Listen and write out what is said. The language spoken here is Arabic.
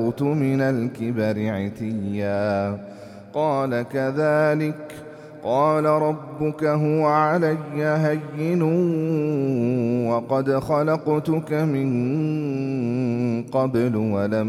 من الكبر عتيا قال كذلك قال ربك هو علي هين وقد خلقتك من قبل ولم